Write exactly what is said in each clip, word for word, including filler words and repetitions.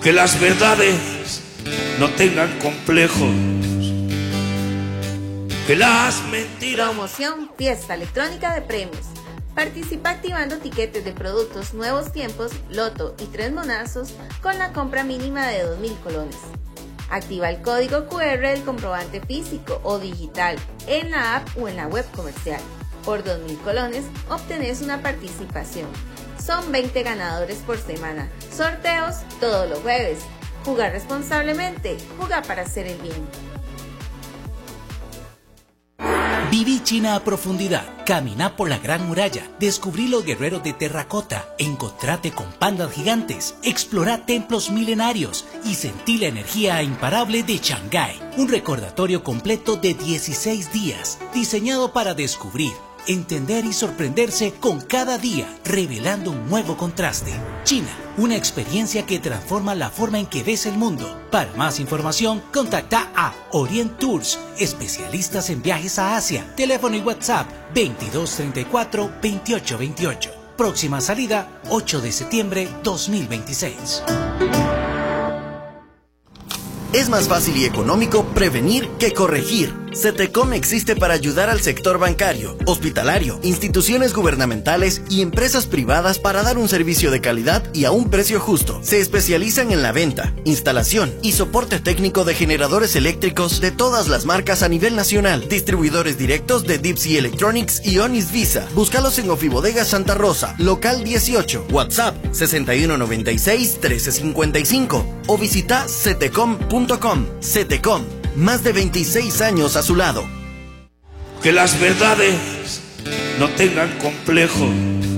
Que las verdades no tengan complejos. Que las mentiras... Promoción Fiesta Electrónica de Premios. Participa activando tiquetes de productos Nuevos Tiempos, Loto y Tres Monazos con la compra mínima de dos mil colones. Activa el código cu erre del comprobante físico o digital en la app o en la web comercial. Por dos mil colones obtenés una participación. Son veinte ganadores por semana. Sorteos todos los jueves. Jugar responsablemente. Jugar para hacer el bien. Viví China a profundidad, camina por la Gran Muralla, descubrí los guerreros de terracota, encontrate con pandas gigantes, explorá templos milenarios y sentí la energía imparable de Shanghái. Un recordatorio completo de dieciséis días, diseñado para descubrir, entender y sorprenderse con cada día, revelando un nuevo contraste. China, una experiencia que transforma la forma en que ves el mundo. Para más información, contacta a Orient Tours, especialistas en viajes a Asia. Teléfono y WhatsApp veintidós treinta y cuatro veintiocho veintiocho. Próxima salida ocho de septiembre dos mil veintiséis. Es más fácil y económico prevenir que corregir. CETECOM existe para ayudar al sector bancario, hospitalario, instituciones gubernamentales y empresas privadas para dar un servicio de calidad y a un precio justo. Se especializan en la venta, instalación y soporte técnico de generadores eléctricos de todas las marcas a nivel nacional. Distribuidores directos de Deep Sea Electronics y Onis Visa. Búscalos en Ofibodega Santa Rosa, local dieciocho, WhatsApp sesenta y uno noventa y seis trece cincuenta y cinco o visita cetecom punto com. CETECOM, más de veintiséis años a su lado. Que las verdades no tengan complejos.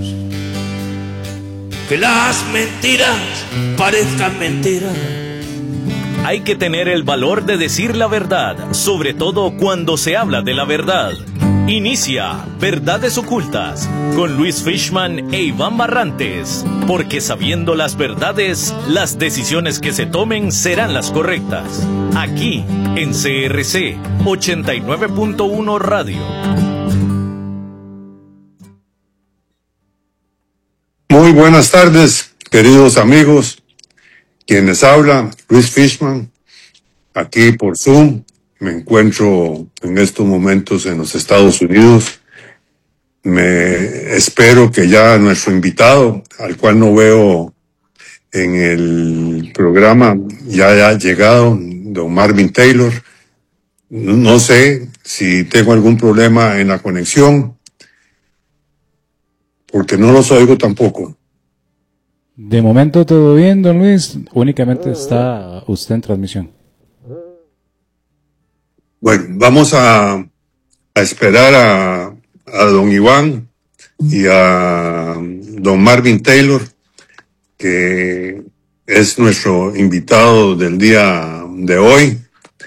Que las mentiras parezcan mentiras. Hay que tener el valor de decir la verdad, sobre todo cuando se habla de la verdad. Inicia Verdades Ocultas con Luis Fishman e Iván Barrantes, porque sabiendo las verdades, las decisiones que se tomen serán las correctas. Aquí en C R C ochenta y nueve punto uno Radio. Muy buenas tardes, queridos amigos. Quienes habla, Luis Fishman, aquí por Zoom. Me encuentro en estos momentos en los Estados Unidos. Me espero que ya nuestro invitado, al cual no veo en el programa, ya haya llegado, don Marvin Taylor. No, no sé si tengo algún problema en la conexión, porque no los oigo tampoco. De momento todo bien, don Luis. Únicamente está usted en transmisión. Bueno, vamos a, a esperar a, a don Iván y a don Marvin Taylor, que es nuestro invitado del día de hoy.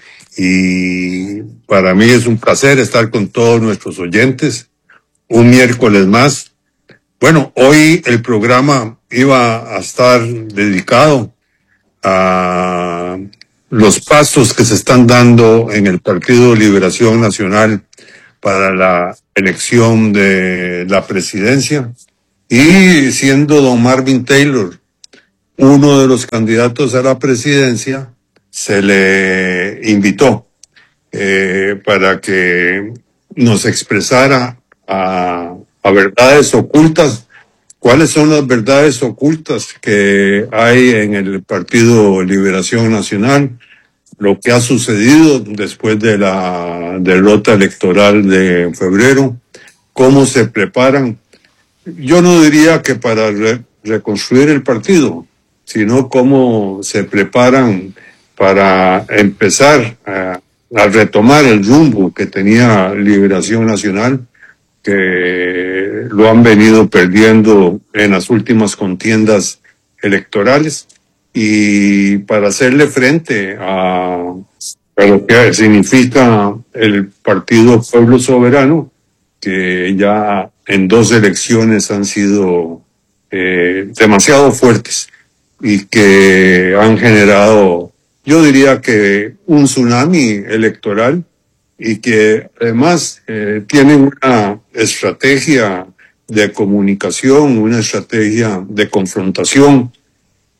Y para mí es un placer estar con todos nuestros oyentes un miércoles más. Bueno, hoy el programa iba a estar dedicado a los pasos que se están dando en el Partido Liberación Nacional para la elección de la presidencia, y siendo don Marvin Taylor uno de los candidatos a la presidencia, se le invitó eh, para que nos expresara a, a verdades ocultas. ¿Cuáles son las verdades ocultas que hay en el Partido Liberación Nacional? Lo que ha sucedido después de la derrota electoral de febrero, cómo se preparan, yo no diría que para re- reconstruir el partido, sino cómo se preparan para empezar a, a retomar el rumbo que tenía Liberación Nacional, que lo han venido perdiendo en las últimas contiendas electorales, y para hacerle frente a, a lo que significa el Partido Pueblo Soberano, que ya en dos elecciones han sido eh, demasiado fuertes y que han generado, yo diría que un tsunami electoral, y que además eh, tienen una estrategia de comunicación, una estrategia de confrontación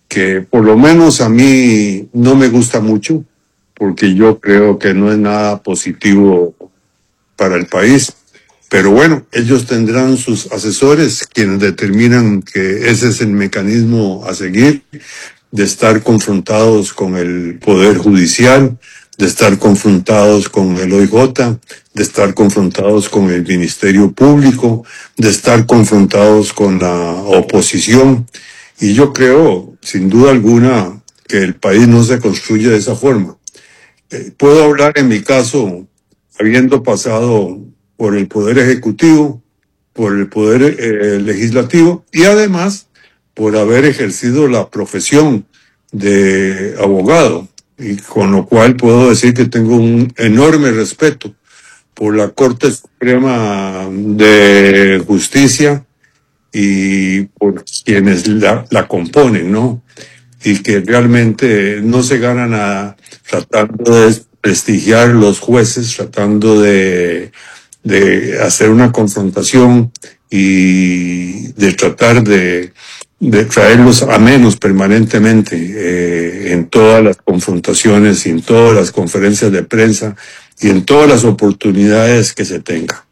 que por lo menos a mí no me gusta mucho, porque yo creo que no es nada positivo para el país. Pero bueno, ellos tendrán sus asesores quienes determinan que ese es el mecanismo a seguir, de estar confrontados con el Poder Judicial, de estar confrontados con el O I J, de estar confrontados con el Ministerio Público, de estar confrontados con la oposición. Y yo creo, sin duda alguna, que el país no se construye de esa forma. Eh, puedo hablar en mi caso, habiendo pasado por el Poder Ejecutivo, por el Poder eh, Legislativo y además por haber ejercido la profesión de abogado, y con lo cual puedo decir que tengo un enorme respeto por la Corte Suprema de Justicia y por quienes la, la componen, ¿no? Y que realmente no se gana nada tratando de desprestigiar los jueces, tratando de, de hacer una confrontación y de tratar de, de traerlos a menos permanentemente eh, en todas las confrontaciones y en todas las conferencias de prensa y en todas las oportunidades que se tenga.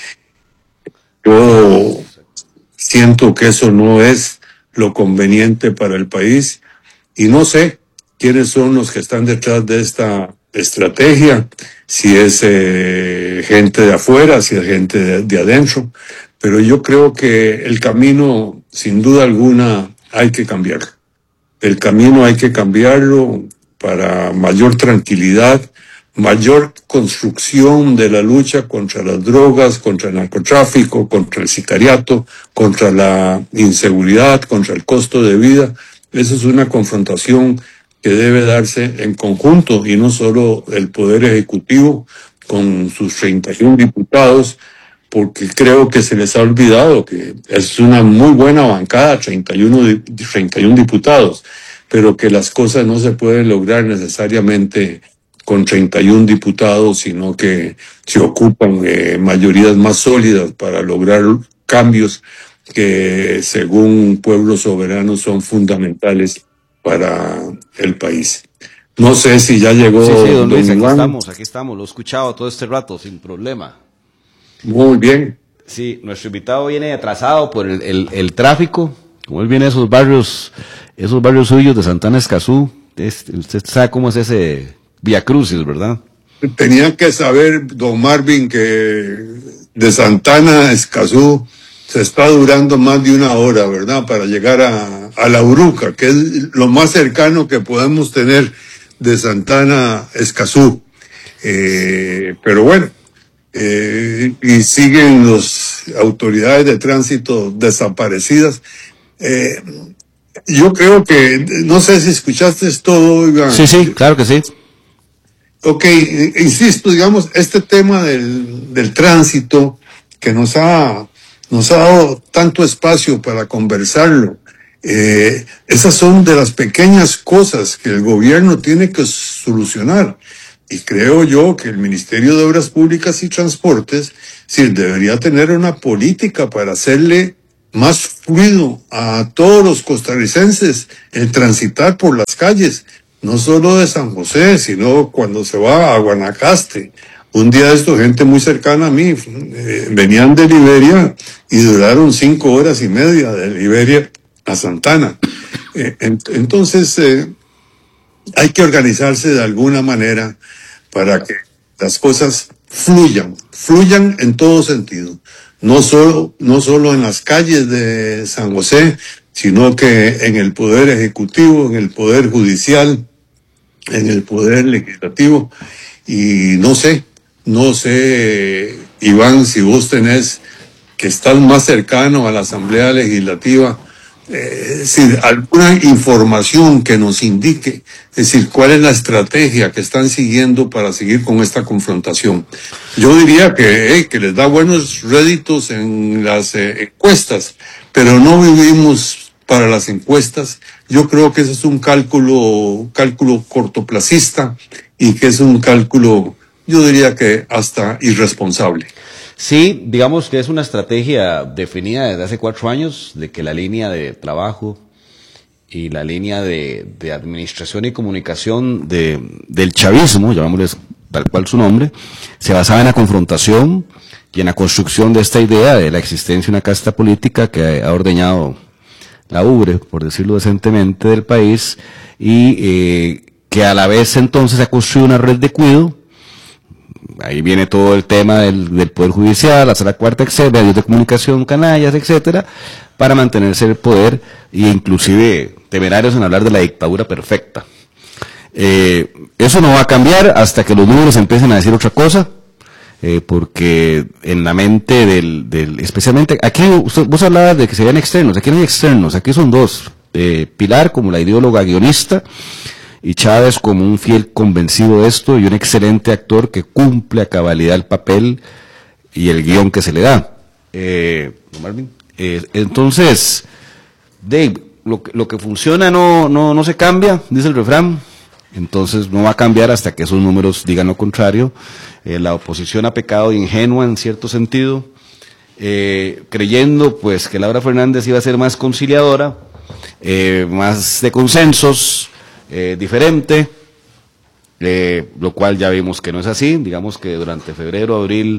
Yo siento que eso no es lo conveniente para el país y no sé quiénes son los que están detrás de esta estrategia, si es eh, gente de afuera, si es gente de, de adentro, pero yo creo que el camino, sin duda alguna, hay que cambiarlo. El camino hay que cambiarlo para mayor tranquilidad, mayor construcción de la lucha contra las drogas, contra el narcotráfico, contra el sicariato, contra la inseguridad, contra el costo de vida. Esa es una confrontación que debe darse en conjunto y no solo el Poder Ejecutivo con sus treinta y uno diputados, porque creo que se les ha olvidado que es una muy buena bancada, treinta y uno diputados, pero que las cosas no se pueden lograr necesariamente con treinta y uno diputados, sino que se ocupan eh, mayorías más sólidas para lograr cambios que, según pueblos soberanos, son fundamentales para el país. No sé si ya llegó. Sí, sí, don Luis, don aquí Iván. estamos, aquí estamos, lo he escuchado todo este rato, sin problema. Muy bien. Sí, nuestro invitado viene atrasado por el, el, el tráfico, como él viene de esos barrios, esos barrios suyos de Santana Escazú, es, usted sabe cómo es ese Via Crucis, ¿verdad? Tenía que saber, don Marvin, que de Santana Escazú se está durando más de una hora, ¿verdad? Para llegar a, a La Uruca, que es lo más cercano que podemos tener de Santana Escazú. Eh, pero bueno, eh, y siguen las autoridades de tránsito desaparecidas. Eh, yo creo que, no sé si escuchaste todo, Iván. Sí, sí, claro que sí. Ok, insisto, digamos, este tema del, del tránsito que nos ha, nos ha dado tanto espacio para conversarlo, eh, esas son de las pequeñas cosas que el gobierno tiene que solucionar. Y creo yo que el Ministerio de Obras Públicas y Transportes sí debería tener una política para hacerle más fluido a todos los costarricenses el transitar por las calles, no solo de San José, sino cuando se va a Guanacaste. Un día de esto, gente muy cercana a mí, eh, venían de Liberia y duraron cinco horas y media de Liberia a Santana. Eh, en, entonces, eh, hay que organizarse de alguna manera para que las cosas fluyan, fluyan en todo sentido. No solo, no solo en las calles de San José, sino que en el Poder Ejecutivo, en el Poder Judicial, en el Poder Legislativo. Y no sé, no sé, Iván, si vos tenés que estás más cercano a la Asamblea Legislativa, eh, es decir, alguna información que nos indique, es decir, cuál es la estrategia que están siguiendo para seguir con esta confrontación. Yo diría que, eh, que les da buenos réditos en las eh, encuestas, pero no vivimos para las encuestas. Yo creo que ese es un cálculo, cálculo cortoplacista y que es un cálculo, yo diría que hasta irresponsable. Sí, digamos que es una estrategia definida desde hace cuatro años, de que la línea de trabajo y la línea de, de administración y comunicación de, del chavismo, llamémosles tal cual su nombre, se basaba en la confrontación y en la construcción de esta idea de la existencia de una casta política que ha ordeñado la ubre, por decirlo decentemente, del país, y eh, que a la vez entonces ha construido una red de cuido. Ahí viene todo el tema del, del Poder Judicial, la Sala Cuarta, etcétera, medios de comunicación, canallas, etcétera, para mantenerse el poder, e inclusive temerarios en hablar de la dictadura perfecta. Eh, eso no va a cambiar hasta que los números empiecen a decir otra cosa, eh, porque en la mente del, del especialmente, aquí usted, vos hablabas de que serían externos, aquí no hay externos, aquí son dos, eh, Pilar como la ideóloga guionista, y Chávez como un fiel convencido de esto, y un excelente actor que cumple a cabalidad el papel y el guión que se le da. Eh, Marvin, eh, entonces, Dave, lo, lo que funciona no, no, no se cambia, dice el refrán. Entonces no va a cambiar hasta que esos números digan lo contrario. Eh, la oposición ha pecado ingenua en cierto sentido, eh, creyendo pues que Laura Fernández iba a ser más conciliadora, eh, más de consensos, eh, diferente, eh, lo cual ya vimos que no es así. Digamos que durante febrero, abril,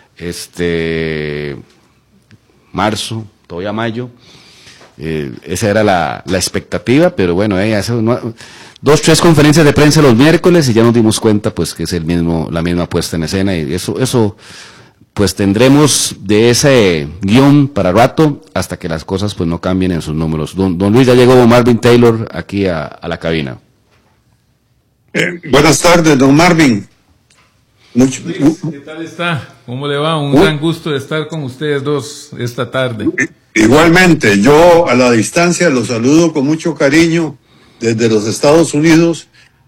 este, marzo, todavía mayo, eh, esa era la, la expectativa, pero bueno, eh, eso no, dos, tres conferencias de prensa los miércoles y ya nos dimos cuenta pues que es el mismo, la misma puesta en escena, y eso, eso pues tendremos de ese guión para rato hasta que las cosas pues no cambien en sus números. Don, don Luis, ya llegó Marvin Taylor aquí a, a la cabina. Eh, buenas tardes, don Marvin. Mucho, Luis, ¿qué tal está? ¿Cómo le va? Un uh, gran gusto de estar con ustedes dos esta tarde. Igualmente, yo a la distancia los saludo con mucho cariño desde los Estados Unidos,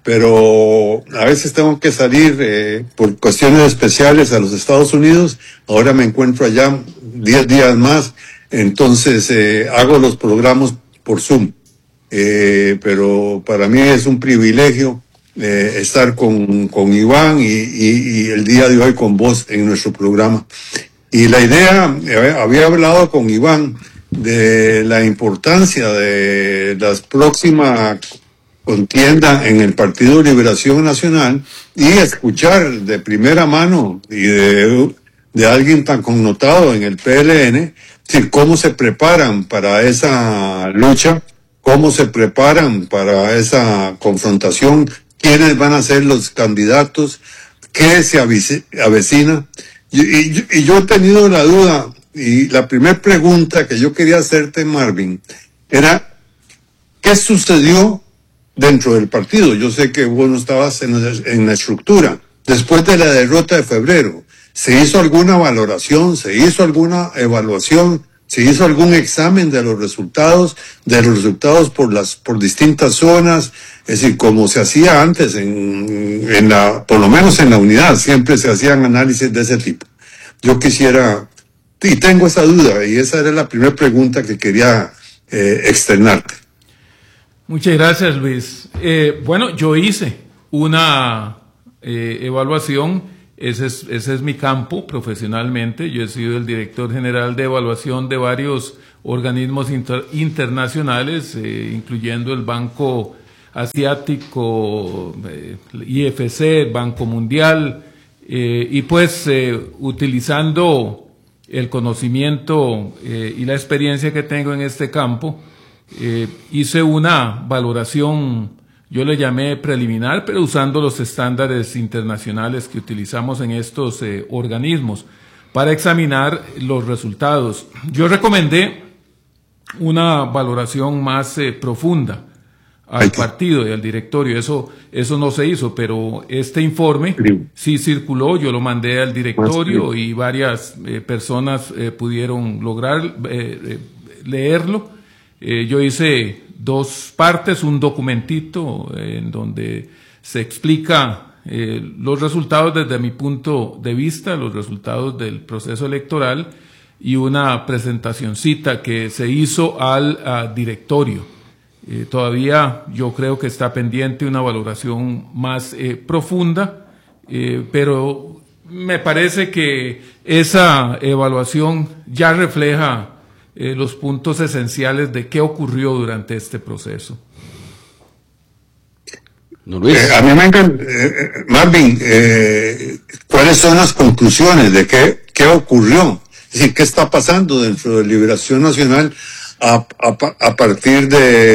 pero a veces tengo que salir eh, por cuestiones especiales a los Estados Unidos. Ahora me encuentro allá diez días más, entonces eh, hago los programas por Zoom. Eh, pero para mí es un privilegio eh, estar con, con Iván y, y, y el día de hoy con vos en nuestro programa. Y la idea, eh, había hablado con Iván de la importancia de las próximas contienda en el Partido de Liberación Nacional y escuchar de primera mano y de, de alguien tan connotado en el P L N, decir, cómo se preparan para esa lucha, cómo se preparan para esa confrontación, quiénes van a ser los candidatos, qué se avecina. Y, y, y yo he tenido la duda, y la primera pregunta que yo quería hacerte, Marvin, era, ¿qué sucedió dentro del partido? Yo sé que vos no estabas en la, en la estructura. Después de la derrota de febrero, ¿se hizo alguna valoración? ¿Se hizo alguna evaluación? ¿Se hizo algún examen de los resultados? De los resultados por las, por distintas zonas? Es decir, como se hacía antes en, en la, por lo menos en la unidad, siempre se hacían análisis de ese tipo. Yo quisiera, y tengo esa duda, y esa era la primera pregunta que quería eh, externarte. Muchas gracias, Luis. Eh, bueno, yo hice una eh, evaluación, ese es, ese es mi campo profesionalmente. Yo he sido el director general de evaluación de varios organismos inter, internacionales, eh, incluyendo el Banco Asiático, eh, I F C, Banco Mundial, eh, y pues eh, utilizando el conocimiento eh, y la experiencia que tengo en este campo, Eh, hice una valoración, yo le llamé preliminar, pero usando los estándares internacionales que utilizamos en estos eh, organismos para examinar los resultados. Yo recomendé una valoración más eh, profunda al partido y al directorio. Eso, eso no se hizo, pero este informe sí circuló, yo lo mandé al directorio y varias eh, personas eh, pudieron lograr eh, eh, leerlo. Eh, yo hice dos partes, un documentito eh, en donde se explica eh, los resultados desde mi punto de vista, los resultados del proceso electoral, y una presentacioncita que se hizo al a directorio. Eh, todavía yo creo que está pendiente una valoración más eh, profunda, eh, pero me parece que esa evaluación ya refleja eh, los puntos esenciales de qué ocurrió durante este proceso. No, Luis. Eh, a mí me encanta, eh, Marvin, eh, ¿cuáles son las conclusiones de qué, qué ocurrió? Es decir, ¿qué está pasando dentro de Liberación Nacional a, a, a partir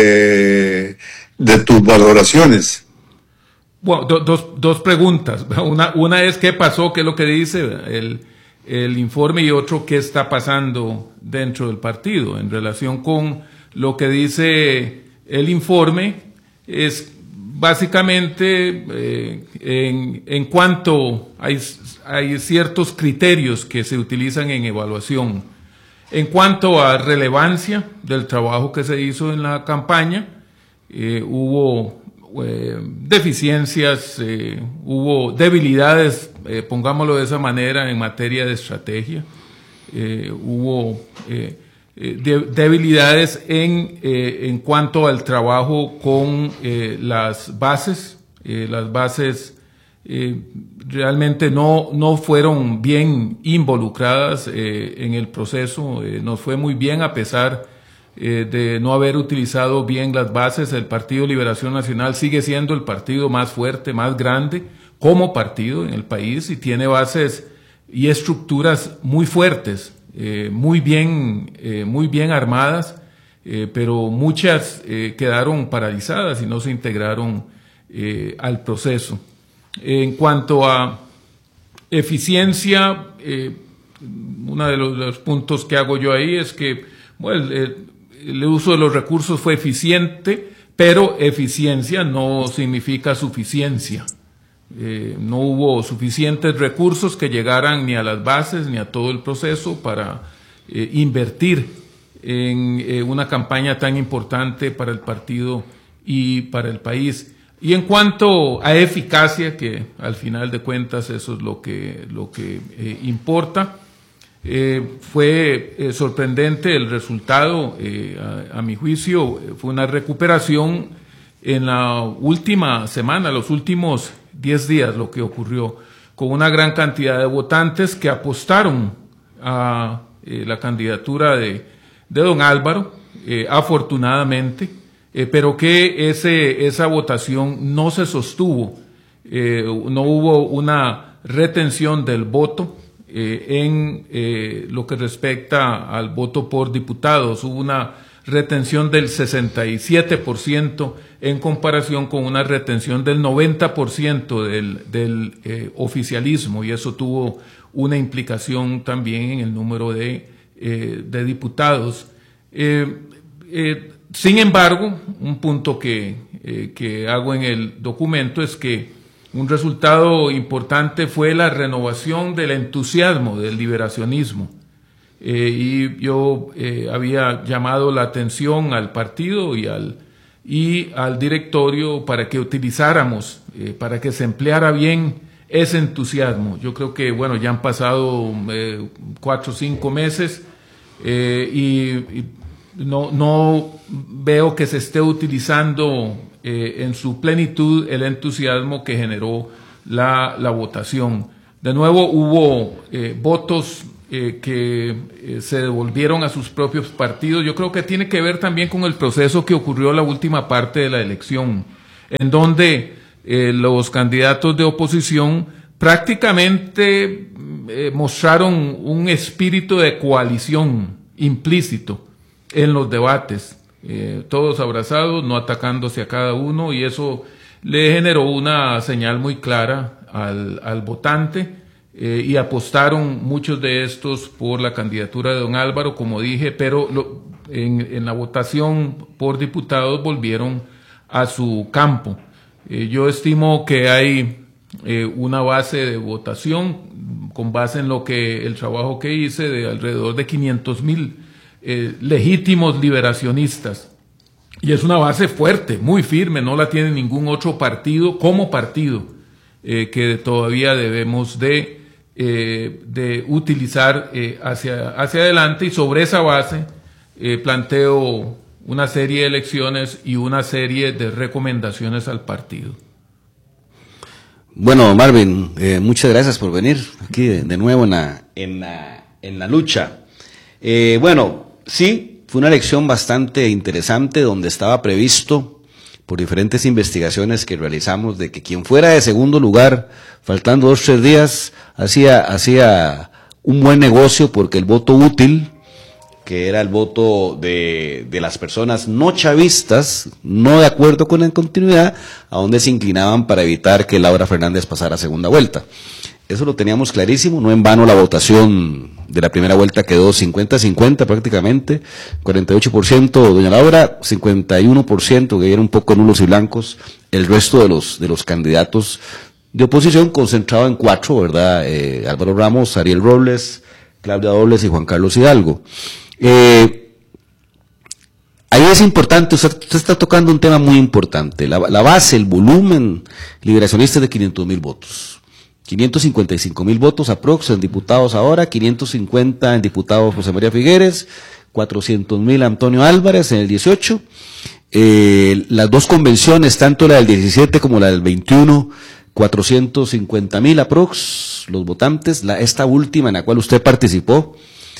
de, de tus valoraciones? Bueno, do, dos, dos preguntas. Una, una es qué pasó, qué es lo que dice el, el informe, y otro, qué está pasando dentro del partido. En relación con lo que dice el informe, es básicamente eh, en, en cuanto hay, hay ciertos criterios que se utilizan en evaluación. En cuanto a relevancia del trabajo que se hizo en la campaña, eh, hubo eh, deficiencias, eh, hubo debilidades, eh, pongámoslo de esa manera, en materia de estrategia. Eh, hubo eh, de, debilidades en, eh, en cuanto al trabajo con eh, las bases. Eh, las bases eh, realmente no, no fueron bien involucradas eh, en el proceso. Eh, nos fue muy bien a pesar eh, de no haber utilizado bien las bases. El Partido Liberación Nacional sigue siendo el partido más fuerte, más grande como partido en el país, y tiene bases y estructuras muy fuertes. Eh, muy bien, eh, muy bien armadas, eh, pero muchas eh, quedaron paralizadas y no se integraron eh, al proceso. En cuanto a eficiencia, eh, uno de los, los puntos que hago yo ahí es que bueno, el, el uso de los recursos fue eficiente, pero eficiencia no significa suficiencia. Eh, no hubo suficientes recursos que llegaran ni a las bases ni a todo el proceso para eh, invertir en eh, una campaña tan importante para el partido y para el país. Y en cuanto a eficacia, que al final de cuentas eso es lo que, lo que eh, importa, eh, fue eh, sorprendente el resultado. Eh, a, a mi juicio fue una recuperación en la última semana, los últimos diez días, lo que ocurrió, con una gran cantidad de votantes que apostaron a eh, la candidatura de, de don Álvaro, eh, afortunadamente, eh, pero que ese, esa votación no se sostuvo, eh, no hubo una retención del voto eh, en eh, lo que respecta al voto por diputados. Hubo una retención del sesenta y siete por ciento en comparación con una retención del noventa por ciento del, del eh, oficialismo, y eso tuvo una implicación también en el número de, eh, de diputados. Eh, eh, sin embargo, un punto que, eh, que hago en el documento es que un resultado importante fue la renovación del entusiasmo del liberacionismo. Eh, y yo eh, había llamado la atención al partido y al, y al directorio para que utilizáramos, eh, para que se empleara bien ese entusiasmo. Yo creo que, bueno, ya han pasado eh, cuatro o cinco meses eh, y, y no, no veo que se esté utilizando eh, en su plenitud el entusiasmo que generó la, la votación. De nuevo hubo eh, votos Eh, que eh, se devolvieron a sus propios partidos. Yo creo que tiene que ver también con el proceso que ocurrió la última parte de la elección, en donde eh, los candidatos de oposición prácticamente eh, mostraron un espíritu de coalición implícito en los debates, eh, todos abrazados, no atacándose a cada uno, y eso le generó una señal muy clara al, al votante. Eh, y apostaron muchos de estos por la candidatura de don Álvaro, como dije, pero lo, en, en la votación por diputados volvieron a su campo. Eh, yo estimo que hay eh, una base de votación, con base en lo que el trabajo que hice, de alrededor de quinientos mil eh, legítimos liberacionistas. Y es una base fuerte, muy firme, no la tiene ningún otro partido como partido, eh, que todavía debemos de Eh, de utilizar eh, hacia, hacia adelante, y sobre esa base eh, planteo una serie de elecciones y una serie de recomendaciones al partido. Bueno, Marvin, eh, muchas gracias por venir aquí de, de nuevo en la, en la, en la lucha. Eh, bueno, sí, fue una elección bastante interesante donde estaba previsto por diferentes investigaciones que realizamos de que quien fuera de segundo lugar, faltando dos o tres días, hacía, hacía un buen negocio porque el voto útil, que era el voto de, de las personas no chavistas, no de acuerdo con la continuidad, a donde se inclinaban para evitar que Laura Fernández pasara a segunda vuelta. Eso lo teníamos clarísimo, no en vano la votación de la primera vuelta quedó cincuenta cincuenta prácticamente, cuarenta y ocho por ciento doña Laura, cincuenta y uno por ciento que eran un poco nulos y blancos, el resto de los, de los candidatos de oposición concentrado en cuatro, ¿verdad? Eh, Álvaro Ramos, Ariel Robles, Claudia Dobles y Juan Carlos Hidalgo. Eh, ahí es importante, usted, usted está tocando un tema muy importante, la, la base, el volumen liberacionista es de quinientos mil votos, quinientos cincuenta y cinco mil votos aprox en diputados ahora, quinientos cincuenta en diputados José María Figueres, cuatrocientos mil Antonio Álvarez en el dieciocho, eh, las dos convenciones, tanto la del diecisiete como la del veintiuno, cuatrocientos cincuenta mil aprox los votantes, la, esta última en la cual usted participó,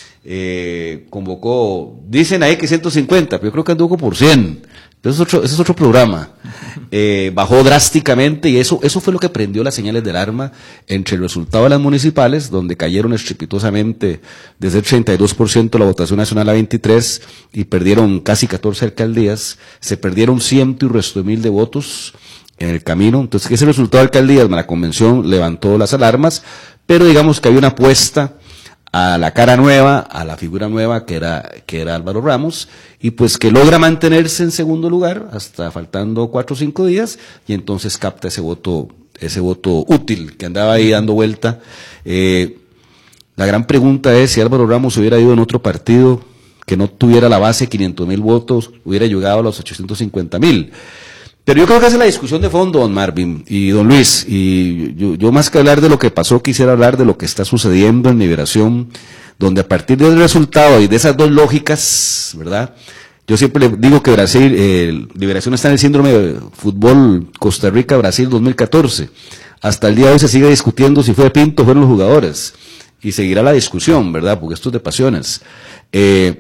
Eh, convocó, dicen ahí que ciento cincuenta, pero yo creo que anduvo por cien, pero ese es otro, ese es otro programa, eh, bajó drásticamente y eso, eso fue lo que prendió las señales de alarma entre el resultado de las municipales, donde cayeron estrepitosamente desde el treinta y dos por ciento la votación nacional a veintitrés y perdieron casi catorce alcaldías, se perdieron ciento y resto de mil de votos en el camino. Entonces ese resultado de alcaldías, la convención levantó las alarmas, pero digamos que había una apuesta a la cara nueva, a la figura nueva que era, que era Álvaro Ramos, y pues que logra mantenerse en segundo lugar hasta faltando cuatro o cinco días, y entonces capta ese voto, ese voto útil que andaba ahí dando vuelta. Eh, la gran pregunta es si Álvaro Ramos hubiera ido en otro partido que no tuviera la base de quinientos mil votos, hubiera llegado a los ochocientos cincuenta mil. Pero yo creo que esa es la discusión de fondo, don Marvin y don Luis, y yo, yo más que hablar de lo que pasó, quisiera hablar de lo que está sucediendo en Liberación, donde a partir del resultado y de esas dos lógicas, ¿verdad? Yo siempre le digo que Brasil, eh, Liberación está en el síndrome de fútbol Costa Rica-Brasil dos mil catorce. Hasta el día de hoy se sigue discutiendo si fue Pinto o fueron los jugadores, y seguirá la discusión, ¿verdad? Porque esto es de pasiones. Eh,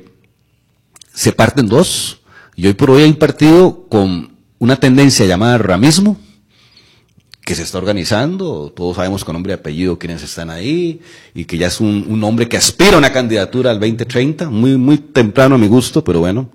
se parten dos, y hoy por hoy hay un partido con una tendencia llamada ramismo, que se está organizando, todos sabemos con nombre y apellido quiénes están ahí, y que ya es un, un hombre que aspira a una candidatura al veinte treinta, muy, muy temprano a mi gusto, pero bueno,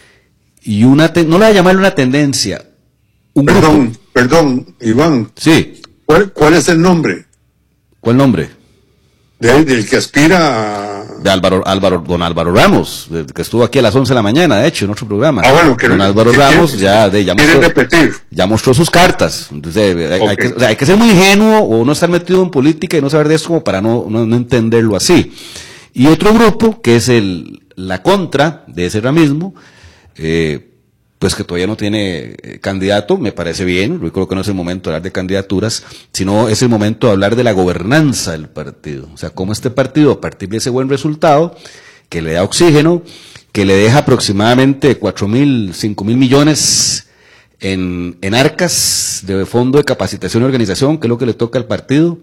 y una, te, no le voy a llamarle una tendencia, un Perdón, grupo. perdón, Iván. Sí. ¿Cuál, cuál es el nombre? ¿Cuál nombre? De, del que aspira a... De Álvaro, Álvaro, don Álvaro Ramos, de, que estuvo aquí a las once de la mañana, de hecho, en otro programa. Ah, bueno, que don Álvaro que Ramos quiere, ya, de, ya, mostró, repetir. ya mostró sus cartas. Entonces, hay, Okay. hay, que, o sea, hay que ser muy ingenuo o no estar metido en política y no saber de eso como para no, no, no entenderlo así. Y otro grupo, que es el la contra de ese ramismo, eh, pues que todavía no tiene eh, candidato, me parece bien, yo creo que no es el momento de hablar de candidaturas, sino es el momento de hablar de la gobernanza del partido. O sea, cómo este partido, a partir de ese buen resultado, que le da oxígeno, que le deja aproximadamente cuatro mil, cinco mil millones en, en arcas de fondo de capacitación y organización, que es lo que le toca al partido.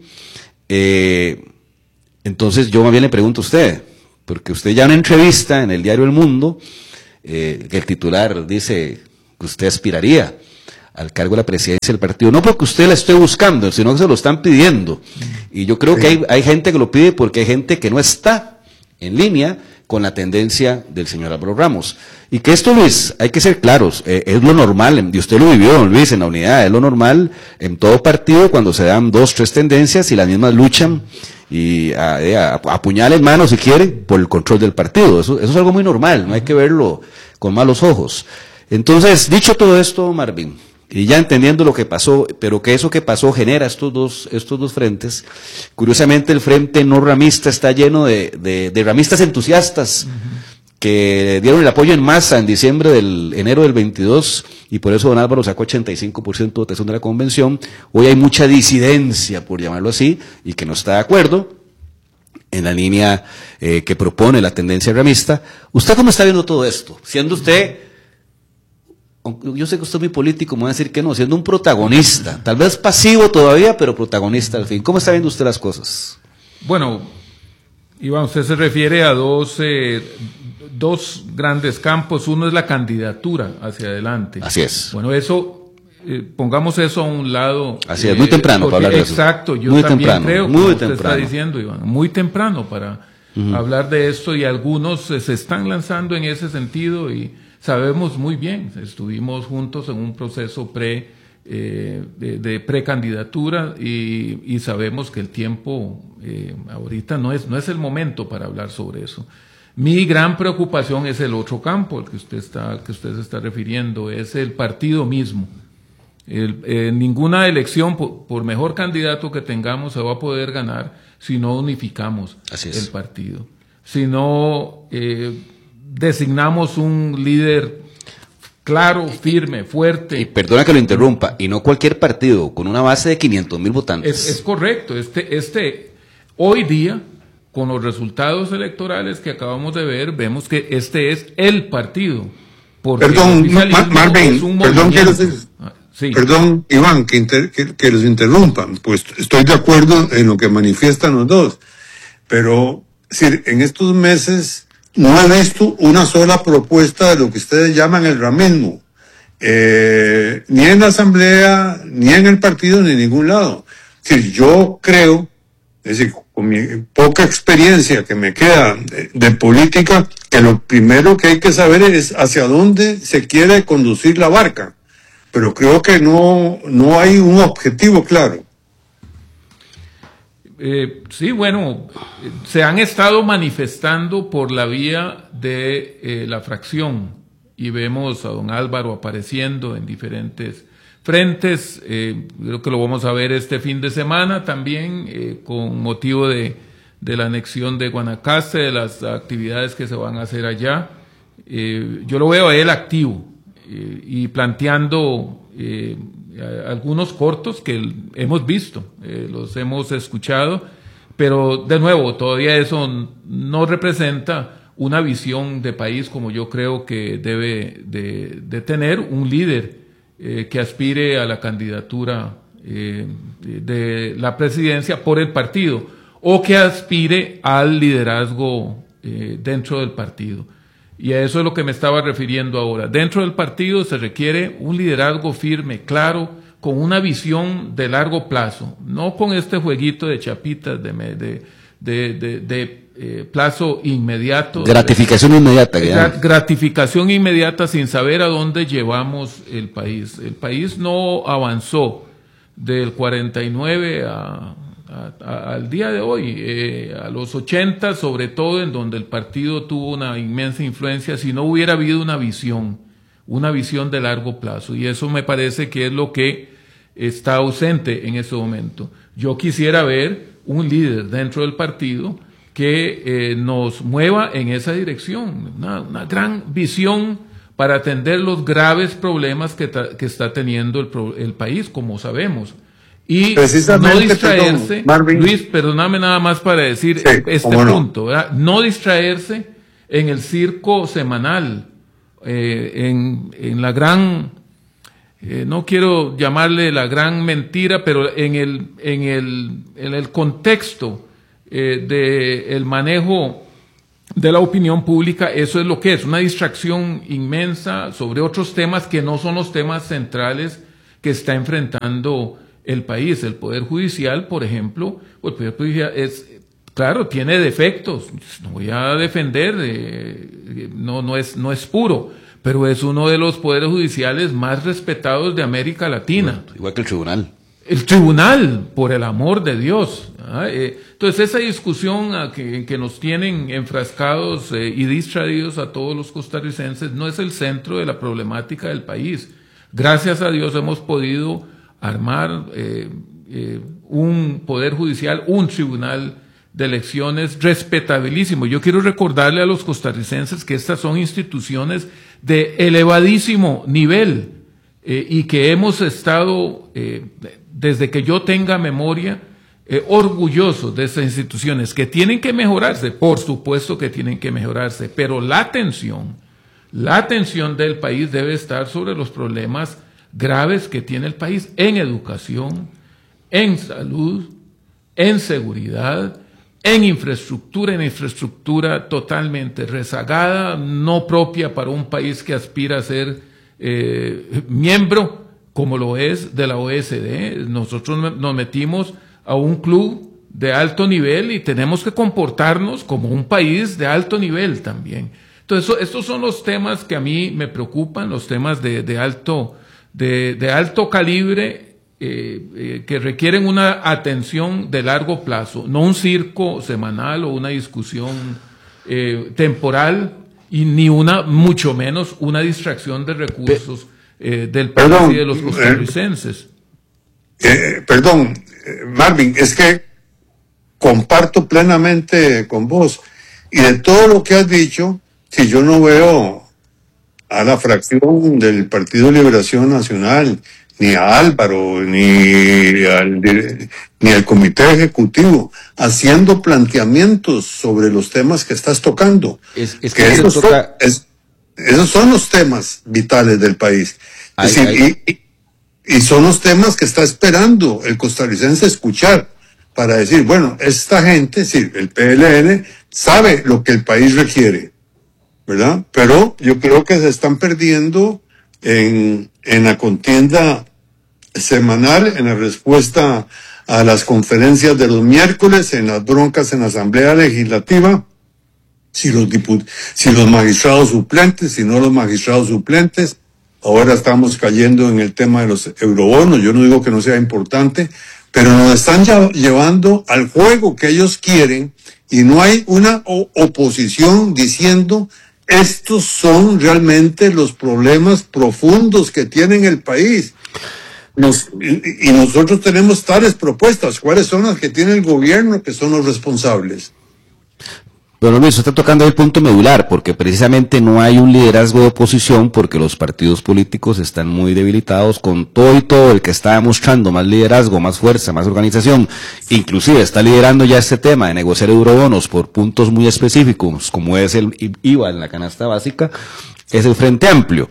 Eh, entonces yo más bien le pregunto a usted, porque usted ya en una entrevista en el diario El Mundo, eh, que el titular dice que usted aspiraría al cargo de la presidencia del partido, no porque usted la esté buscando, sino que se lo están pidiendo. Y yo creo sí. que hay, hay gente que lo pide porque hay gente que no está en línea con la tendencia del señor Álvaro Ramos. Y que esto, Luis, hay que ser claros, eh, es lo normal, y usted lo vivió, don Luis, en la unidad, es lo normal en todo partido cuando se dan dos, tres tendencias y las mismas luchan y a, a, a apuñalen manos, si quiere, por el control del partido. Eso, eso es algo muy normal, no hay que verlo con malos ojos. Entonces, dicho todo esto, Marvin, y ya entendiendo lo que pasó, pero que eso que pasó genera estos dos, estos dos frentes. Curiosamente, el frente no ramista está lleno de, de, de ramistas entusiastas, uh-huh, que dieron el apoyo en masa en diciembre del, enero del veintidós, y por eso don Álvaro sacó ochenta y cinco por ciento de votación de la convención. Hoy hay mucha disidencia, por llamarlo así, y que no está de acuerdo en la línea eh, que propone la tendencia ramista. ¿Usted cómo está viendo todo esto? Siendo usted, yo sé que usted es muy político, me va a decir que no, siendo un protagonista, tal vez pasivo todavía, pero protagonista al fin. ¿Cómo está viendo usted las cosas? Bueno, Iván, usted se refiere a dos, eh, dos grandes campos. Uno es la candidatura hacia adelante. Así es. Bueno, eso, eh, pongamos eso a un lado. Así es, muy temprano porque, para hablar de eso. Exacto, yo muy también temprano, creo, muy como usted temprano. está diciendo, Iván, muy temprano para uh-huh. hablar de esto, y algunos eh, se están lanzando en ese sentido y sabemos muy bien, estuvimos juntos en un proceso pre eh, de, de precandidatura y, y sabemos que el tiempo eh, ahorita no es, no es el momento para hablar sobre eso. Mi gran preocupación es el otro campo al que usted está, al que usted se está refiriendo, es el partido mismo. El, eh, ninguna elección, por, por mejor candidato que tengamos, se va a poder ganar si no unificamos el partido, si no eh, designamos un líder claro, firme, fuerte. Y perdona que lo interrumpa, y no cualquier partido, con una base de quinientos mil votantes. Es, es correcto. Este, este, hoy día, con los resultados electorales que acabamos de ver, vemos que este es el partido. Perdón, Mar Marvin, perdón, que los, ah, sí. perdón, Iván, que, inter, que, que los interrumpan. Pues estoy de acuerdo en lo que manifiestan los dos. Pero, si en estos meses no he visto una sola propuesta de lo que ustedes llaman el ramismo, eh, ni en la asamblea, ni en el partido, ni en ningún lado. Es decir, yo creo, es decir, con mi poca experiencia que me queda de, de política, que lo primero que hay que saber es hacia dónde se quiere conducir la barca. Pero creo que no, no hay un objetivo claro. Eh, sí, bueno, se han estado manifestando por la vía de eh, la fracción y vemos a don Álvaro apareciendo en diferentes frentes. Eh, creo que lo vamos a ver este fin de semana también eh, con motivo de, de la anexión de Guanacaste, de las actividades que se van a hacer allá. Eh, yo lo veo a él activo eh, y planteando eh, algunos cortos que hemos visto, eh, los hemos escuchado, pero de nuevo, todavía eso no representa una visión de país como yo creo que debe de, de tener un líder eh, que aspire a la candidatura eh, de la presidencia por el partido o que aspire al liderazgo eh, dentro del partido. Y a eso es lo que me estaba refiriendo ahora. Dentro del partido se requiere un liderazgo firme, claro, con una visión de largo plazo, no con este jueguito de chapitas de, de, de, de, de eh, plazo inmediato. Gratificación de, inmediata. De, gratificación inmediata sin saber a dónde llevamos el país. El país no avanzó del cuarenta y nueve a... A, a, al día de hoy, eh, a los ochenta, sobre todo, en donde el partido tuvo una inmensa influencia, si no hubiera habido una visión, una visión de largo plazo, y eso me parece que es lo que está ausente en este momento. Yo quisiera ver un líder dentro del partido que eh, nos mueva en esa dirección, una, una gran visión para atender los graves problemas que, ta, que está teniendo el, el país, como sabemos. Y no distraerse, perdón, Luis, perdóname nada más para decir sí, este punto, ¿verdad? No distraerse en el circo semanal, eh, en, en la gran, eh, no quiero llamarle la gran mentira, pero en el, en el, en el contexto eh, del manejo de la opinión pública, eso es lo que es, una distracción inmensa sobre otros temas que no son los temas centrales que está enfrentando el país. El Poder Judicial, por ejemplo, el Poder Judicial es, claro, tiene defectos, no voy a defender, eh, no, no, es, no es puro, pero es uno de los poderes judiciales más respetados de América Latina. Bueno, igual que el tribunal. El tribunal, por el amor de Dios. ¿Ah? Eh, entonces, esa discusión a que, que nos tienen enfrascados eh, y distraídos a todos los costarricenses no es el centro de la problemática del país. Gracias a Dios hemos podido armar eh, eh, un poder judicial, un tribunal de elecciones respetabilísimo. Yo quiero recordarle a los costarricenses que estas son instituciones de elevadísimo nivel eh, y que hemos estado, eh, desde que yo tenga memoria, eh, orgullosos de estas instituciones que tienen que mejorarse, por supuesto que tienen que mejorarse, pero la atención, la atención del país debe estar sobre los problemas graves que tiene el país en educación, en salud, en seguridad, en infraestructura, en infraestructura totalmente rezagada, no propia para un país que aspira a ser eh, miembro, como lo es, de la O E C D. Nosotros nos metimos a un club de alto nivel y tenemos que comportarnos como un país de alto nivel también. Entonces, estos son los temas que a mí me preocupan, los temas de, de, alto, de, de alto calibre, eh, eh, que requieren una atención de largo plazo, no un circo semanal o una discusión eh, temporal, y ni una, mucho menos, una distracción de recursos eh, del país perdón, y de los costarricenses. Eh, eh, perdón, eh, Marvin, es que comparto plenamente con vos, y de todo lo que has dicho, si yo no veo a la fracción del Partido de Liberación Nacional, ni a Álvaro, ni al, ni al Comité Ejecutivo, haciendo planteamientos sobre los temas que estás tocando. Es, es que, que esos, toca... son, es, esos son los temas vitales del país. Ay, es decir, ay. Y, y son los temas que está esperando el costarricense escuchar, para decir, bueno, esta gente, sí, el P L N, sabe lo que el país requiere, ¿verdad? Pero yo creo que se están perdiendo en, en la contienda semanal, en la respuesta a las conferencias de los miércoles, en las broncas en la Asamblea Legislativa, si los diput- si los magistrados suplentes, si no los magistrados suplentes. Ahora estamos cayendo en el tema de los eurobonos. Yo no digo que no sea importante, pero nos están ya llevando al juego que ellos quieren, y no hay una o- oposición diciendo estos son realmente los problemas profundos que tiene el país. Nos, y, y nosotros tenemos tales propuestas. ¿Cuáles son las que tiene el gobierno, que son los responsables? Bueno, Luis, usted está tocando el punto medular, porque precisamente no hay un liderazgo de oposición, porque los partidos políticos están muy debilitados, con todo y todo el que está mostrando más liderazgo, más fuerza, más organización, inclusive está liderando ya este tema de negociar eurobonos por puntos muy específicos, como es el I V A en la canasta básica, es el Frente Amplio.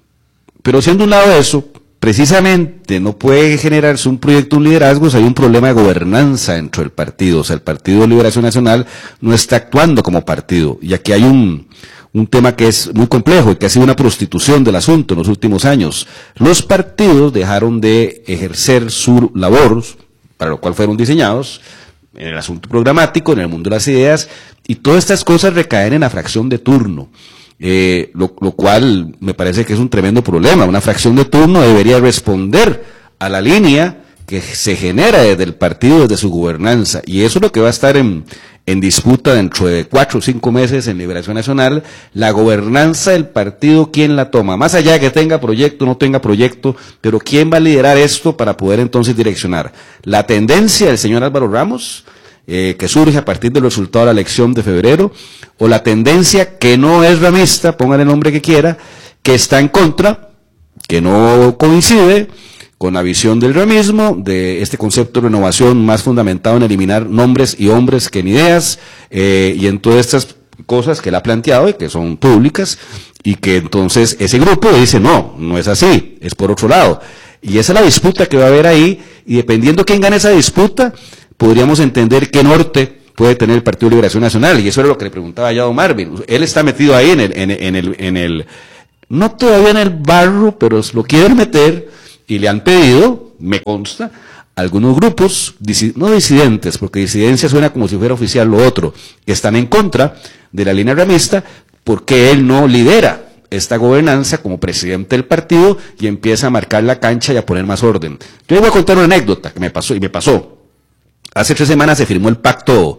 Pero siendo un lado de eso, precisamente no puede generarse un proyecto, un liderazgo, si hay un problema de gobernanza dentro del partido. O sea, el Partido de Liberación Nacional no está actuando como partido, y aquí hay un, un tema que es muy complejo y que ha sido una prostitución del asunto en los últimos años. Los partidos dejaron de ejercer su labor, para lo cual fueron diseñados, en el asunto programático, en el mundo de las ideas, y todas estas cosas recaen en la fracción de turno. Eh, lo, lo cual me parece que es un tremendo problema. Una fracción de turno debería responder a la línea que se genera desde el partido, desde su gobernanza, y eso es lo que va a estar en, en disputa dentro de cuatro o cinco meses en Liberación Nacional, la gobernanza del partido, quién la toma, más allá de que tenga proyecto o no tenga proyecto, pero quién va a liderar esto para poder entonces direccionar. La tendencia del señor Álvaro Ramos, Eh, que surge a partir del resultado de la elección de febrero, o la tendencia que no es ramista, pongan el nombre que quiera, que está en contra, que no coincide con la visión del ramismo, de este concepto de renovación más fundamentado en eliminar nombres y hombres que en ideas, eh, y en todas estas cosas que él ha planteado y que son públicas, y que entonces ese grupo dice, no, no es así, es por otro lado. Y esa es la disputa que va a haber ahí, y dependiendo quién gane esa disputa, podríamos entender qué norte puede tener el Partido de Liberación Nacional, y eso era lo que le preguntaba ya a don Marvin. Él está metido ahí en el, en, en el, en el, no todavía en el barro, pero lo quieren meter, y le han pedido, me consta, algunos grupos, no disidentes, porque disidencia suena como si fuera oficial lo otro, que están en contra de la línea ramista, porque él no lidera esta gobernanza como presidente del partido y empieza a marcar la cancha y a poner más orden. Yo les voy a contar una anécdota que me pasó, y me pasó. Hace tres semanas se firmó el pacto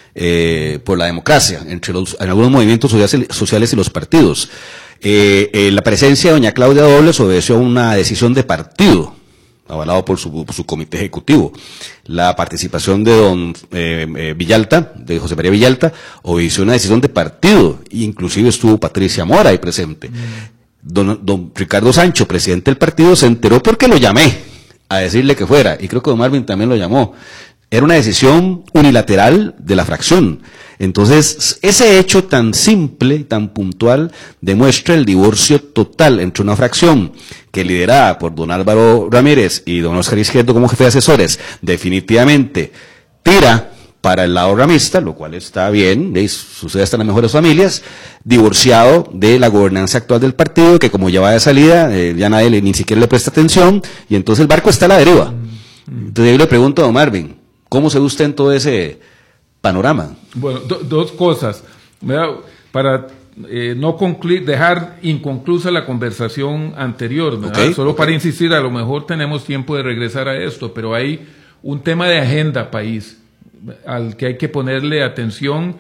eh, por la democracia entre los, en algunos movimientos sociales y los partidos. Eh, eh, la presencia de doña Claudia Dobles obedeció a una decisión de partido, avalado por su, por su comité ejecutivo. La participación de don eh, eh, Villalta, de José María Villalta, obedeció a una decisión de partido, inclusive estuvo Patricia Mora ahí presente. Mm. Don, don Ricardo Sancho, presidente del partido, se enteró porque lo llamé a decirle que fuera, y creo que don Marvin también lo llamó. Era una decisión unilateral de la fracción. Entonces, ese hecho tan simple y tan puntual demuestra el divorcio total entre una fracción que liderada por don Álvaro Ramírez y don Oscar Izquierdo como jefe de asesores, definitivamente tira para el lado ramista, lo cual está bien, ¿veis? Sucede hasta en las mejores familias, divorciado de la gobernanza actual del partido, que como ya va de salida, eh, ya nadie le, ni siquiera le presta atención, y entonces el barco está a la deriva. Entonces yo le pregunto a don Marvin, ¿cómo se ve usted en todo ese panorama? Bueno, do, dos cosas. ¿Verdad? Para eh, no concluir, dejar inconclusa la conversación anterior, ¿verdad? Okay, solo okay. Para insistir, a lo mejor tenemos tiempo de regresar a esto, pero hay un tema de agenda país al que hay que ponerle atención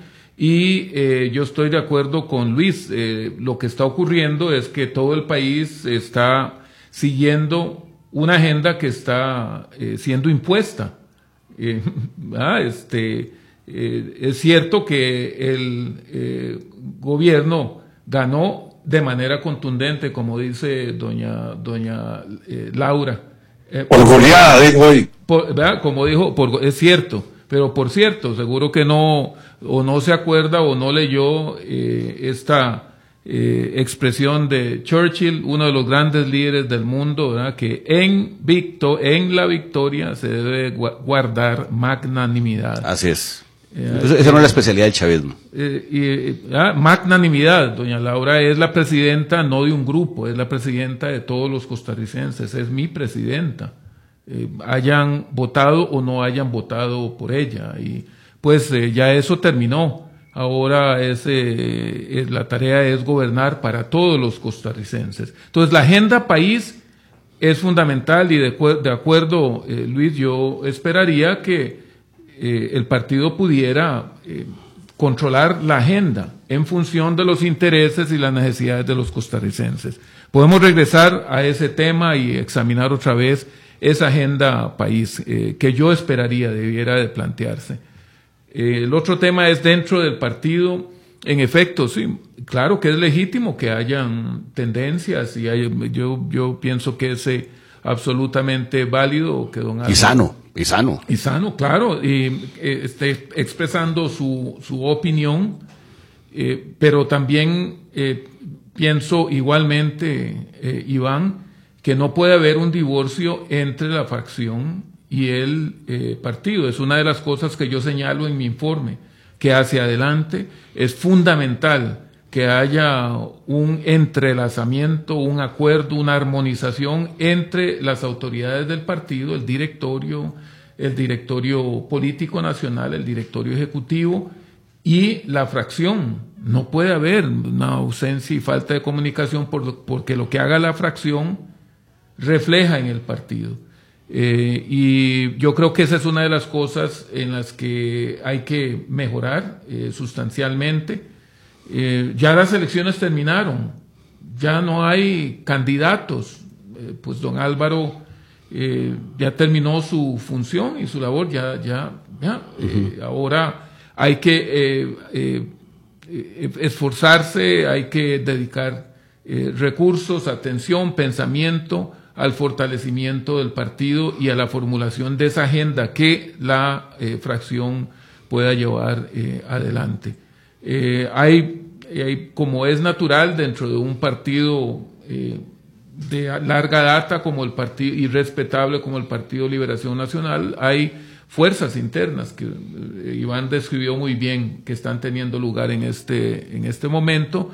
y eh, yo estoy de acuerdo con Luis. Eh, lo que está ocurriendo es que todo el país está siguiendo una agenda que está eh, siendo impuesta. Eh, ah, este, eh, es cierto que el eh, gobierno ganó de manera contundente, como dice doña, doña eh, Laura. Eh, por goleada, dijo hoy. Por, ¿verdad? Como dijo, por, es cierto, pero por cierto, seguro que no, o no se acuerda o no leyó eh, esta eh, expresión de Churchill, uno de los grandes líderes del mundo, ¿verdad? Que en, victo, en la victoria se debe guardar magnanimidad. Así es. Eh, Entonces, esa no es la especialidad del chavismo. Eh, eh, ah, magnanimidad, doña Laura es la presidenta no de un grupo, es la presidenta de todos los costarricenses, es mi presidenta. Eh, hayan votado o no hayan votado por ella, y pues eh, ya eso terminó. Ahora es, eh, es, la tarea es gobernar para todos los costarricenses. Entonces la agenda país es fundamental y de, de acuerdo, eh, Luis, yo esperaría que eh, el partido pudiera eh, controlar la agenda en función de los intereses y las necesidades de los costarricenses. Podemos regresar a ese tema y examinar otra vez esa agenda país eh, que yo esperaría debiera de plantearse. Eh, el otro tema es dentro del partido. En efecto, sí, claro que es legítimo que hayan tendencias y hay, yo, yo pienso que es eh, absolutamente válido que don Álvaro, y sano, y sano. Y sano, claro, y eh, esté expresando su, su opinión, eh, pero también eh, pienso igualmente, eh, Iván, que no puede haber un divorcio entre la facción y el eh, partido. Es una de las cosas que yo señalo en mi informe, que hacia adelante es fundamental que haya un entrelazamiento, un acuerdo, una armonización entre las autoridades del partido, el directorio, el directorio político nacional, el directorio ejecutivo y la fracción. No puede haber una ausencia y falta de comunicación por, porque lo que haga la fracción refleja en el partido. Eh, y yo creo que esa es una de las cosas en las que hay que mejorar eh, sustancialmente. Eh, ya las elecciones terminaron, ya no hay candidatos, eh, pues don Álvaro eh, ya terminó su función y su labor, ya, ya, ya. Uh-huh. eh, ahora hay que eh, eh, eh, esforzarse, hay que dedicar eh, recursos, atención, pensamiento al fortalecimiento del partido y a la formulación de esa agenda que la eh, fracción pueda llevar eh, adelante. Eh, hay, hay, como es natural dentro de un partido eh, de larga data como el partido, y respetable como el Partido Liberación Nacional, hay fuerzas internas que eh, Iván describió muy bien que están teniendo lugar en este, en este momento.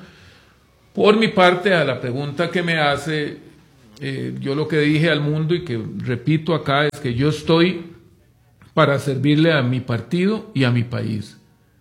Por mi parte, a la pregunta que me hace, Eh, yo lo que dije al mundo y que repito acá es que yo estoy para servirle a mi partido y a mi país.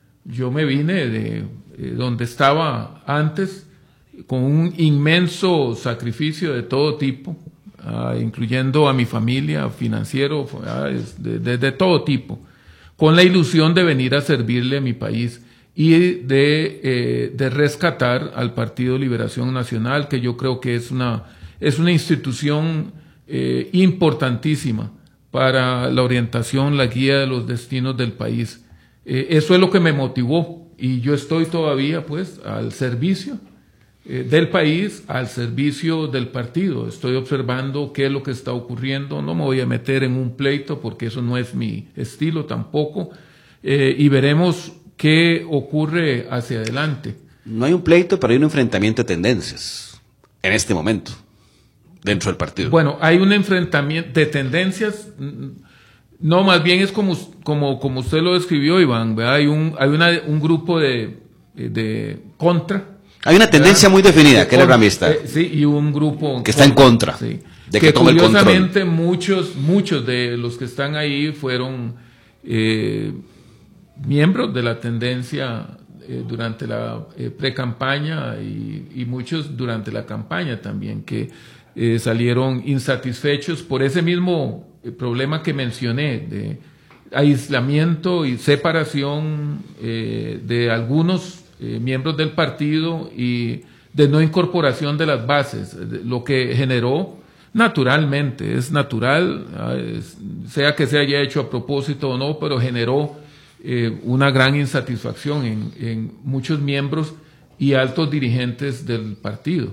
Yo me vine de eh, donde estaba antes con un inmenso sacrificio de todo tipo, uh, incluyendo a mi familia, financiero, uh, de, de, de todo tipo, con la ilusión de venir a servirle a mi país y de, eh, de rescatar al Partido Liberación Nacional, que yo creo que es una Es una institución eh, importantísima para la orientación, la guía de los destinos del país. Eh, eso es lo que me motivó y yo estoy todavía pues al servicio eh, del país, al servicio del partido. Estoy observando qué es lo que está ocurriendo. No me voy a meter en un pleito porque eso no es mi estilo tampoco. Eh, y veremos qué ocurre hacia adelante. No hay un pleito, pero hay un enfrentamiento de tendencias en este momento dentro del partido. Bueno, hay un enfrentamiento de tendencias, No, más bien es como, como, como usted lo describió, Iván, ¿verdad? Hay un, hay una, un grupo de, de contra. Hay una tendencia, ¿verdad?, muy definida, de que es el ramista. Eh, sí, y un grupo que está en contra, sí, de que, que tome el control. Curiosamente, muchos, muchos de los que están ahí fueron eh, miembros de la tendencia eh, durante la eh, pre-campaña y, y muchos durante la campaña también, que eh, salieron insatisfechos por ese mismo eh, problema que mencioné, de aislamiento y separación eh, de algunos eh, miembros del partido y de no incorporación de las bases, lo que generó naturalmente, es natural, es, sea que se haya hecho a propósito o no, pero generó eh, una gran insatisfacción en, en muchos miembros y altos dirigentes del partido.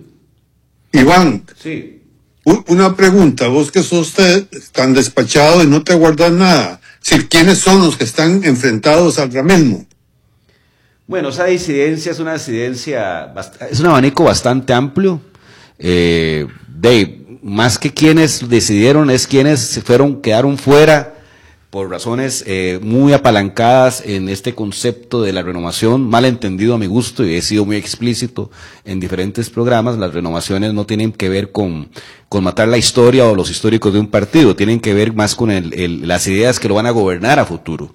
Iván, sí. Una pregunta, vos que sos usted tan despachado y no te guardas nada, si, ¿quiénes son los que están enfrentados al ramismo? Bueno, esa disidencia es una disidencia, es un abanico bastante amplio. Eh, Dave, más que quienes decidieron, es quienes se fueron, quedaron fuera por razones eh, muy apalancadas en este concepto de la renovación, mal entendido a mi gusto, y he sido muy explícito en diferentes programas. Las renovaciones no tienen que ver con, con matar la historia o los históricos de un partido, tienen que ver más con el, el, las ideas que lo van a gobernar a futuro.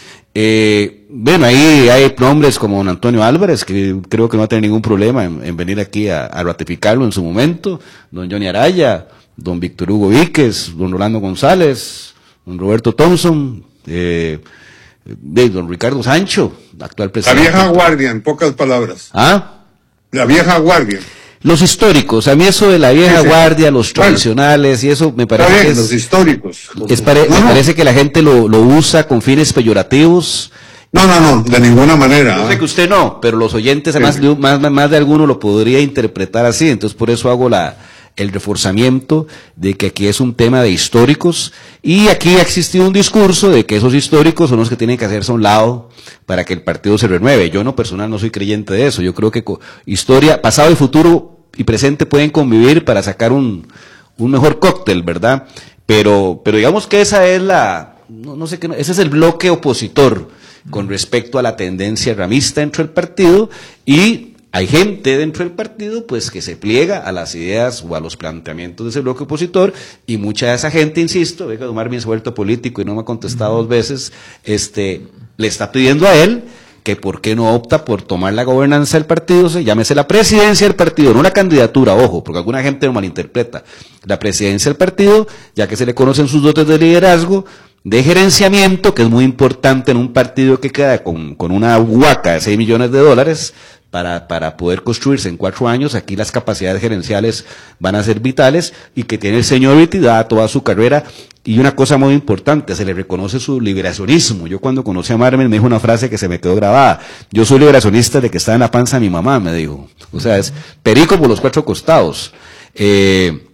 Eh, bueno, ahí hay nombres como don Antonio Álvarez, que creo que no va a tener ningún problema en, en venir aquí a, a ratificarlo en su momento, don Johnny Araya, don Víctor Hugo Víquez, don Rolando González, don Roberto Thompson, eh, de don Ricardo Sancho, actual presidente. La vieja guardia, en pocas palabras. ¿Ah? La vieja guardia. Los históricos, a mí eso de la vieja sí, sí. guardia, los tradicionales, bueno, y eso me parece bien, que es, los históricos. Es pare, no, me parece que la gente lo, lo usa con fines peyorativos. No, no, no, de ninguna manera. Yo sé que usted no, pero los oyentes, además, sí. de, más, más de alguno lo podría interpretar así, entonces por eso hago la el reforzamiento de que aquí es un tema de históricos, y aquí ha existido un discurso de que esos históricos son los que tienen que hacerse a un lado para que el partido se renueve. Yo, en lo personal, no soy creyente de eso. Yo creo que historia, pasado y futuro y presente pueden convivir para sacar un, un mejor cóctel, ¿verdad? Pero, pero digamos que esa es la, no, no sé qué, ese es el bloque opositor con respecto a la tendencia ramista dentro del partido, y hay gente dentro del partido pues que se pliega a las ideas o a los planteamientos de ese bloque opositor, y mucha de esa gente, insisto, ve que don Marvin se ha vuelto político y no me ha contestado dos veces, este, le está pidiendo a él que por qué no opta por tomar la gobernanza del partido, se llámese la presidencia del partido, no la candidatura, ojo, porque alguna gente lo malinterpreta, la presidencia del partido, ya que se le conocen sus dotes de liderazgo, de gerenciamiento, que es muy importante en un partido que queda con, con una huaca de seis millones de dólares, para, para poder construirse en cuatro años. Aquí las capacidades gerenciales van a ser vitales, y que tiene el seniority dada toda su carrera. Y una cosa muy importante, se le reconoce su liberacionismo. Yo cuando conocí a Marmen me dijo una frase que se me quedó grabada: yo soy liberacionista de que está en la panza de mi mamá, me dijo. O sea, es perico por los cuatro costados. Eh,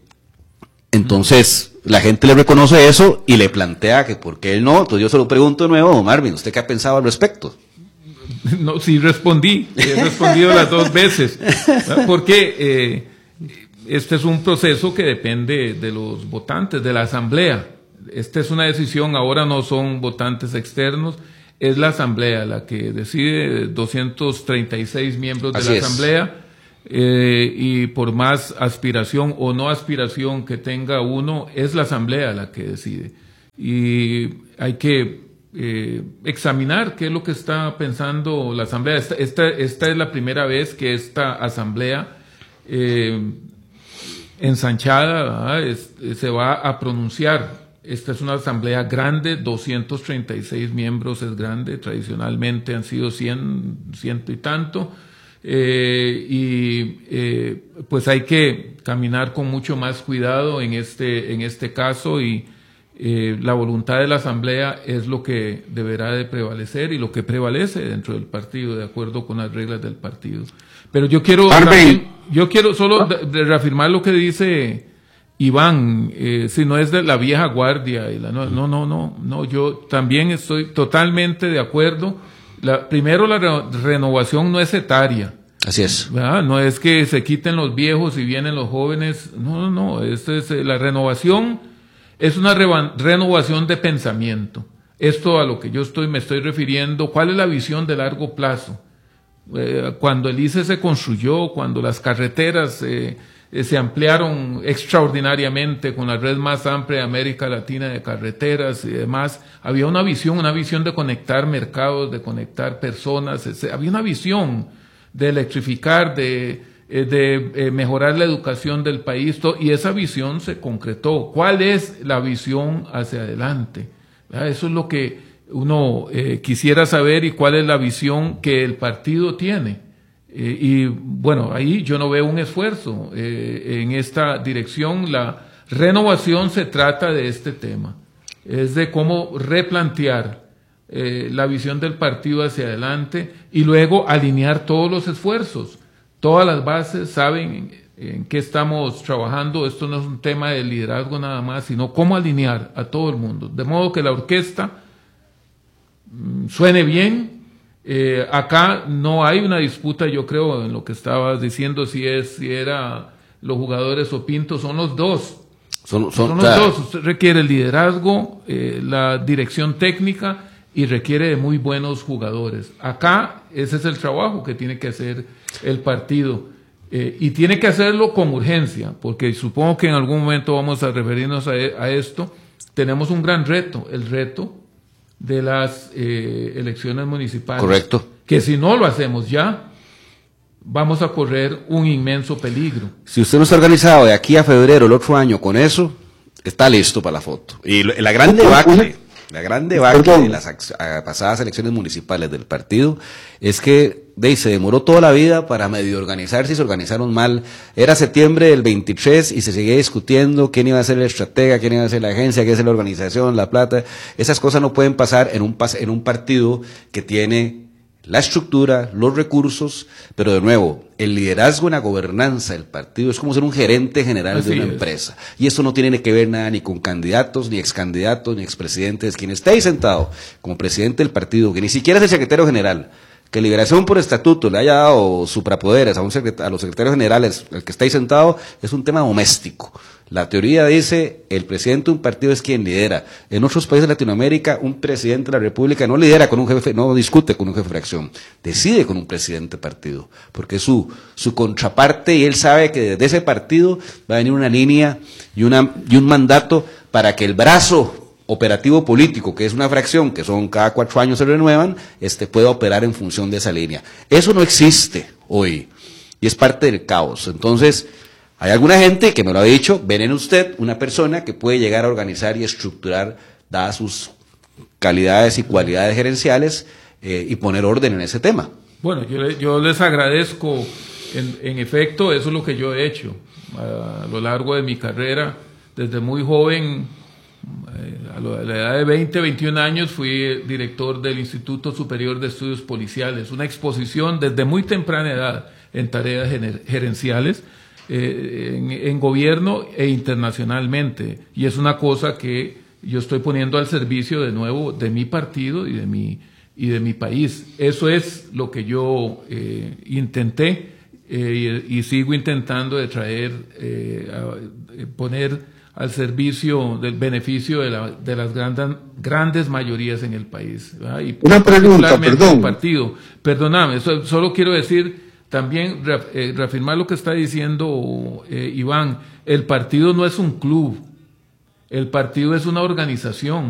entonces, la gente le reconoce eso y le plantea que por qué él no. Entonces yo se lo pregunto de nuevo, Marvin, ¿usted qué ha pensado al respecto? No, sí respondí, he respondido las dos veces, ¿no? Porque eh, este es un proceso que depende de los votantes, de la asamblea. Esta es una decisión, ahora no son votantes externos, es la asamblea la que decide, doscientos treinta y seis miembros de Así la es. asamblea, eh, y por más aspiración o no aspiración que tenga uno, es la asamblea la que decide. Y hay que Eh, examinar qué es lo que está pensando la asamblea. Esta, esta, esta es la primera vez que esta asamblea eh, ensanchada es, se va a pronunciar. Esta es una asamblea grande, doscientos treinta y seis miembros es grande, tradicionalmente han sido cien, ciento y tanto, eh, y eh, pues hay que caminar con mucho más cuidado en este, en este caso, y Eh, la voluntad de la asamblea es lo que deberá de prevalecer y lo que prevalece dentro del partido, de acuerdo con las reglas del partido. Pero yo quiero yo quiero solo de, de reafirmar lo que dice Iván, eh, si no es de la vieja guardia y la, no no no no no yo también estoy totalmente de acuerdo. La, primero, la re, renovación no es etaria. Así es. ¿Verdad? No es que se quiten los viejos y vienen los jóvenes. No no no, esta es eh, la renovación. es una re- renovación de pensamiento. Esto a lo que yo estoy me estoy refiriendo, ¿cuál es la visión de largo plazo? Eh, cuando el I C E se construyó, cuando las carreteras eh, eh, se ampliaron extraordinariamente con la red más amplia de América Latina de carreteras y demás, había una visión, una visión de conectar mercados, de conectar personas, ese, había una visión de electrificar, de, eh, de eh, mejorar la educación del país, todo, y esa visión se concretó. ¿Cuál es la visión hacia adelante? ¿Verdad? Eso es lo que uno eh, quisiera saber, y cuál es la visión que el partido tiene. Eh, y bueno, ahí yo no veo un esfuerzo eh, en esta dirección. La renovación se trata de este tema, es de cómo replantear eh, la visión del partido hacia adelante y luego alinear todos los esfuerzos. Todas las bases saben en, en qué estamos trabajando. Esto no es un tema de liderazgo nada más, sino cómo alinear a todo el mundo, de modo que la orquesta suene bien. Eh, acá no hay una disputa, yo creo, en lo que estabas diciendo, si es si era los jugadores o Pinto, son los dos. Son, son, son los claro. dos. Usted requiere el liderazgo, eh, la dirección técnica, y requiere de muy buenos jugadores. Acá ese es el trabajo que tiene que hacer el partido, eh, y tiene que hacerlo con urgencia, porque supongo que en algún momento vamos a referirnos a, a esto. Tenemos un gran reto, el reto de las eh, elecciones municipales. Correcto. Que si no lo hacemos ya, vamos a correr un inmenso peligro. Si usted no está organizado de aquí a febrero el otro año con eso, está listo para la foto. Y lo- la gran debacle, la gran debacle de las ac- a- pasadas elecciones municipales del partido es que de, ahí, se demoró toda la vida para medio organizarse y se organizaron mal. Era septiembre del veintitrés y se seguía discutiendo quién iba a ser el estratega, quién iba a ser la agencia, quién iba a ser la organización, la plata. Esas cosas no pueden pasar en un, pas- en un partido que tiene la estructura, los recursos, pero de nuevo, el liderazgo en la gobernanza del partido es como ser un gerente general Así de una es. empresa. Y eso no tiene que ver nada ni con candidatos, ni excandidatos, ni expresidentes. Quien esté ahí sentado como presidente del partido, que ni siquiera es el secretario general, que Liberación por estatuto le haya dado suprapoderes a, un secret- a los secretarios generales, el que está ahí sentado, es un tema doméstico. La teoría dice, el presidente de un partido es quien lidera. En otros países de Latinoamérica, un presidente de la República no lidera con un jefe, no discute con un jefe de fracción, decide con un presidente de partido, porque es su, su contraparte, y él sabe que desde ese partido va a venir una línea y, una, y un mandato para que el brazo operativo político, que es una fracción, que son cada cuatro años se renuevan, este pueda operar en función de esa línea. Eso no existe hoy, y es parte del caos. Entonces, hay alguna gente que me lo ha dicho, ven en usted una persona que puede llegar a organizar y estructurar, dadas sus calidades y cualidades gerenciales, eh, y poner orden en ese tema. Bueno, yo, le- yo les agradezco, en, en efecto, eso es lo que yo he hecho a, a lo largo de mi carrera. Desde muy joven, eh, a, lo- a la edad de veinte, veintiún años, fui director del Instituto Superior de Estudios Policiales, una exposición desde muy temprana edad en tareas gener- gerenciales, eh, en, en gobierno e internacionalmente, y es una cosa que yo estoy poniendo al servicio de nuevo de mi partido y de mi y de mi país. Eso es lo que yo eh, intenté eh, y, y sigo intentando de traer, eh, a, eh, poner al servicio del beneficio de, la, de las grandes, grandes mayorías en el país, ¿verdad? Y Una pregunta, particularmente perdón. el partido. Perdóname, so- solo quiero decir también, re- eh, reafirmar lo que está diciendo eh, Iván. El partido no es un club, el partido es una organización.